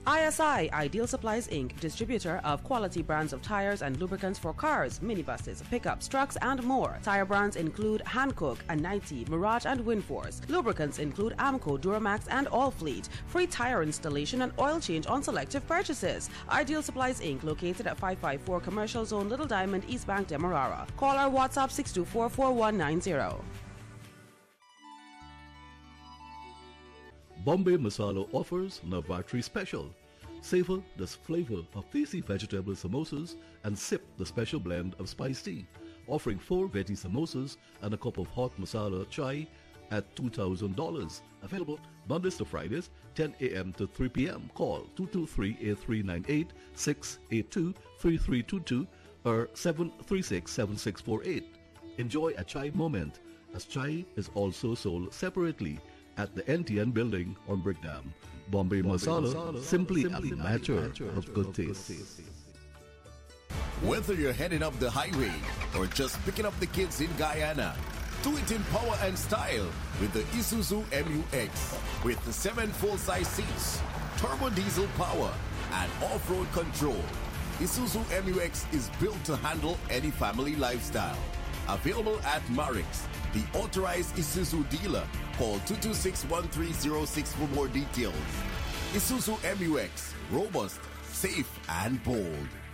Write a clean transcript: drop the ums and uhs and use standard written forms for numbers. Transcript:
ISI, Ideal Supplies Inc., distributor of quality brands of tires and lubricants for cars, minibuses, pickups, trucks, and more. Tire brands include Hankook, Anite, Mirage, and Winforce. Lubricants include Amco, Duramax, and Allfleet. Free tire installation and oil change on selective purchases. Ideal Supplies Inc., located at 554 Commercial Zone, Little Diamond, East Bank, Demerara. Call our WhatsApp 624-4190. Bombay Masala offers Navratri Special. Savor the flavor of tasty vegetable samosas and sip the special blend of spiced tea. Offering 4 veggie samosas and a cup of hot masala chai at $2,000. Available Mondays to Fridays, 10 a.m. to 3 p.m. Call 223-8398, 682-3322 or 736-7648. Enjoy a chai moment, as chai is also sold separately at the NTN building on Brickdam. Bombay Masala, simply a matter of good taste. Whether you're heading up the highway or just picking up the kids in Guyana, do it in power and style with the Isuzu MU-X. With the 7 full-size seats, turbo diesel power, and off-road control, Isuzu MU-X is built to handle any family lifestyle. Available at Marix, the authorized Isuzu dealer. Call 226-1306 for more details. Isuzu MU-X, robust, safe, and bold.